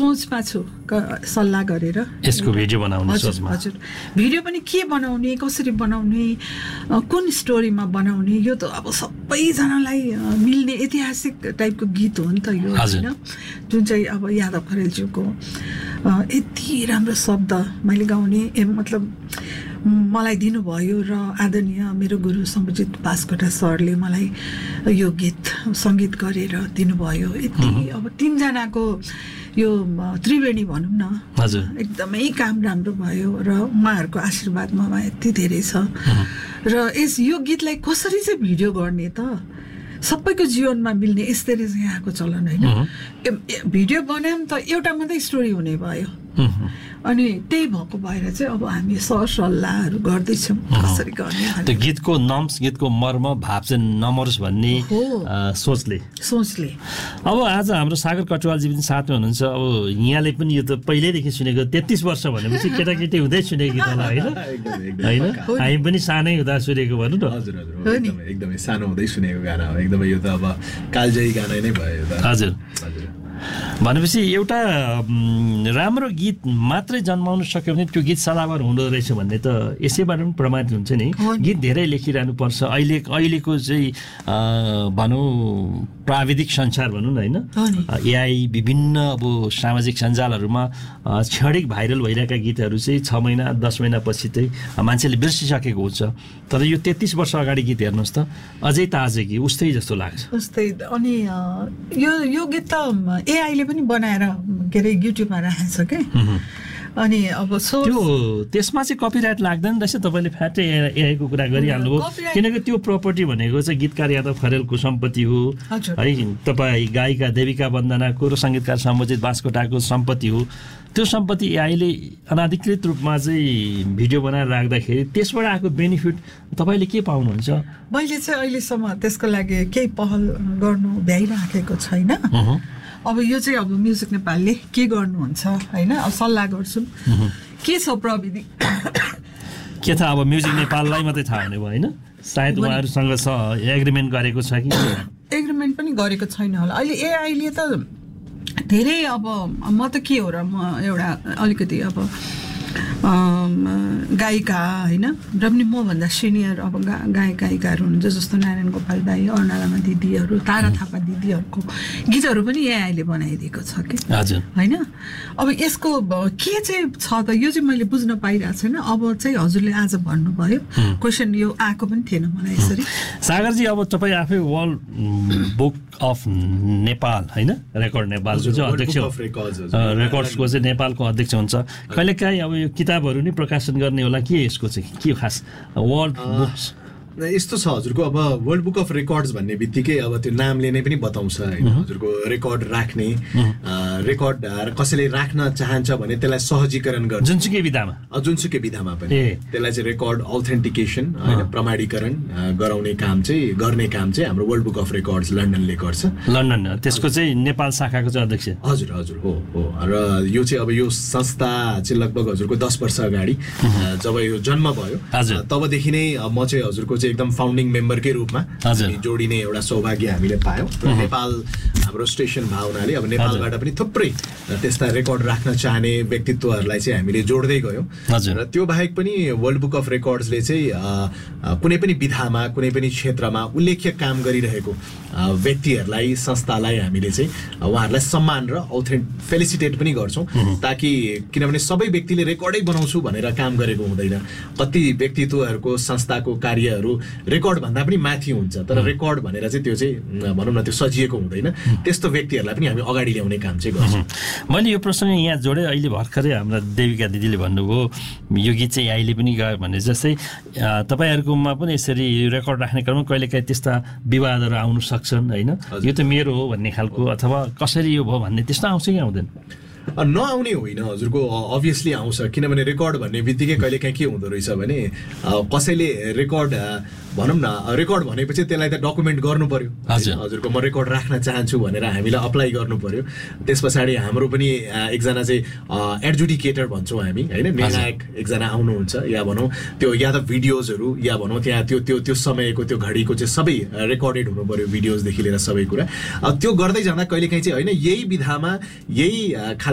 सोचमा छु सल्लाह गरेर यसको भिडियो बनाउने सोचमा। हजुर भिडियो पनि के बनाउने, कसरी बनाउने, कुन स्टोरीमा बनाउने, यो त अब सबैजनालाई मिल्ने ऐतिहासिक टाइपको गीत हो नि त यो होइन, जुन चाहिँ अब यादव खरेलज्यूको यति राम्रो शब्द मैले गाउने मतलब मलाई दिनुभयो र आदरणीय मेरो गुरु सम्बजित बास्कोटा सरले मलाई यो गीत सङ्गीत गरेर दिनुभयो। यति अब 3 जनाको यो त्रिवेणी भनौँ न, हजुर एकदमै काम राम्रो भयो र उहाँहरूको आशीर्वाद ममा यति धेरै छ। र यो गीतलाई कसरी चाहिँ भिडियो गर्ने त, सबैको जीवनमा मिल्ने यस्तरी चाहिँ यहाँको चलन होइन। भिडियो बनायौँ त एउटा मात्रै स्टोरी हुने भयो, अनि त्यही भएको भएर चाहिँ अब हामी सरसल्लाहहरू गर्दैछौँ कसरी गर्ने। त्यो गीतको नम्स, गीतको मर्म भाव चाहिँ नमरोस् भन्ने सोचले। अब आज हाम्रो सागर कटुवालजी पनि साथमा हुनुहुन्छ। अब यहाँले पनि यो त पहिल्यैदेखि सुनेको, 33 वर्ष भनेपछि केटाकेटी हुँदै सुनेको गीत होला होइन, होइन हामी पनि सानै हुँदा सुनेको भनौँ न। हजुर एकदमै सानो हुँदै सुनेको गाना हो, एकदमै यो त अब कालजयी गाना नै भयो। हजुर भनेपछि एउटा राम्रो गीत मात्रै जन्माउन सक्यो भने त्यो गीत सदाबहार हुँदो रहेछ भन्ने त यसैबाट पनि प्रमाणित हुन्छ नि। गीत धेरै लेखिरहनु पर्छ। अहिलेको चाहिँ भनौँ प्राविधिक संसार भनौँ न होइन, एआई विभिन्न अब सामाजिक सञ्जालहरूमा क्षणिक भाइरल भइरहेका गीतहरू चाहिँ 6 महिना 10 महिनापछि चाहिँ मान्छेले बिर्सिसकेको हुन्छ। तर यो 33 वर्ष अगाडि गीत हेर्नुहोस् त अझै ताजे कि उस्तै जस्तो लाग्छ। उस्तै। अनि यो गीत त एआईले पनि बनाएर के अरे युट्युबमा राखेको छ क्या। अनि अब त्यसमा चाहिँ कपिराइट लाग्दैन रहेछ। तपाईँले फ्याटै एआईको कुरा गरिहाल्नुभयो, किनकि त्यो प्रपर्टी भनेको चाहिँ गीतकार यादव खरेलको सम्पत्ति हो है। तपाईँ गायिका देविका वन्दनाको र सङ्गीतकार सम्बजित बास्कोटाको सम्पत्ति हो। त्यो सम्पत्ति एआईले अनाधिकृत रूपमा चाहिँ भिडियो बनाएर राख्दाखेरि त्यसबाट आएको बेनिफिट तपाईँले के पाउनुहुन्छ? मैले चाहिँ अहिलेसम्म त्यसको लागि केही पहल गर्नु भ्याइराखेको छैन। अब यो चाहिँ अब म्युजिक नेपालले के गर्नुहुन्छ होइन, अब सल्लाह गर्छौँ के छ प्रविधि के छ। अब म्युजिक नेपाललाई मात्रै थाहा हुने भयो होइन, सायद उहाँहरूसँग एग्रिमेन्ट गरेको छ कि? एग्रिमेन्ट पनि गरेको छैन होला अहिले। एआईले त धेरै अब म त के हो र, म एउटा अलिकति अब गायिका होइन र पनि मभन्दा सिनियर अब गायिकाहरू हुनुहुन्छ जस्तो नारायण गोपाल दाई, अर्णालामा दिदीहरू, तारा थापा दिदीहरूको गीतहरू पनि एआईले बनाइदिएको छ कि होइन। अब यसको के चाहिँ छ त यो चाहिँ मैले बुझ्न पाइरहेको छैन। अब चाहिँ हजुरले आज भन्नुभयो, क्वेसन यो आएको पनि थिएन मलाई यसरी। सागरजी अब तपाईँ आफै वर्ल्ड बुक अफ नेपाल होइन, रेकर्ड नेपालको चाहिँ अध्यक्ष, रेकर्ड्सको चाहिँ नेपालको अध्यक्ष हुन्छ। कहिलेकाहीँ अब यो किताबहरू नै प्रकाशन गर्ने होला के यसको चाहिँ के खास वर्ल्ड बुक्स? यस्तो छ हजुरको, अब वर्ल्ड बुक अफ रेकर्ड्स भन्ने बित्तिकै अब त्यो नामले नै पनि बताउँछ होइन। हजुरको रेकर्ड राख्ने, रेकर्ड कसैले राख्न चाहन्छ भने त्यसलाई सहजीकरण गर्छ जुनसुकै विधामा पनि त्यसलाई चाहिँ रेकर्ड अथेन्टिकेसन होइन, प्रमाणीकरण गराउने काम चाहिँ हाम्रो वर्ल्ड बुक अफ रेकर्ड्स लन्डनले गर्छ। लन्डन त्यसको चाहिँ नेपाल शाखाको चाहिँ अध्यक्ष। हजुर हो। र यो चाहिँ अब यो संस्था चाहिँ लगभग हजुरको 10 वर्ष अगाडि जब यो जन्म भयो तबदेखि नै म चाहिँ हजुरको एकदम फाउन्डिङ मेम्बरकै रूपमा जोडिने एउटा सौभाग्य हामीले पायौँ। नेपाल हाम्रो स्टेसन भयो हुनाले अब नेपालबाट पनि थुप्रै त्यस्ता रेकर्ड राख्न चाहने व्यक्तित्वहरूलाई चाहिँ हामीले जोड्दै गयौँ। र त्यो बाहेक पनि वर्ल्ड बुक अफ रेकर्ड्सले चाहिँ कुनै पनि विधामा कुनै पनि क्षेत्रमा उल्लेख्य काम गरिरहेको व्यक्तिहरूलाई, संस्थालाई हामीले चाहिँ उहाँहरूलाई सम्मान र फेलिसिटेट पनि गर्छौँ, ताकि किनभने सबै व्यक्तिले रेकर्डै बनाउँछु भनेर काम गरेको हुँदैन। कति व्यक्तित्वहरूको संस्थाको कार्यहरू रेकर्ड भन्दा पनि माथि हुन्छ, तर रेकर्ड भनेर चाहिँ त्यो चाहिँ भनौँ न त्यो सजिएको हुँदैन। त्यस्तो व्यक्तिहरूलाई पनि हामी अगाडि ल्याउने काम चाहिँ गर्छौँ। मैले यो प्रसङ्ग यहाँ जोडेँ, अहिले भर्खरै हाम्रा देविका दिदीले भन्नुभयो यो गीत चाहिँ अहिले पनि गयो भने जस्तै तपाईँहरूकोमा पनि यसरी रेकर्ड राख्ने क्रममा कहिलेकाहीँ त्यस्ता विवादहरू आउनु सक्छन् होइन, यो त मेरो हो भन्ने खालको, अथवा कसरी यो भयो भन्ने त्यस्तो आउँछ कि आउँदैन? नआउने होइन हजुरको, अभियसली आउँछ। किनभने रेकर्ड भन्ने बित्तिकै कहिलेकाहीँ के हुँदो रहेछ भने कसैले रेकर्ड भनौँ न, रेकर्ड भनेपछि त्यसलाई त डकुमेन्ट गर्नु पर्यो। हजुरको म रेकर्ड राख्न चाहन्छु भनेर हामीलाई अप्लाई गर्नु पर्यो। त्यस पछाडि हाम्रो पनि एकजना चाहिँ एडजुडिकेटर भन्छौँ हामी होइन, निर्णायक एकजना आउनुहुन्छ, या भनौँ त्यो या त भिडियोजहरू या भनौँ त्यहाँ त्यो समयको त्यो घडीको चाहिँ सबै रेकर्डेड हुनु पर्यो, भिडियोजदेखि लिएर सबै कुरा। त्यो गर्दै जाँदा कहिलेकाहीँ चाहिँ होइन यही विधामा यही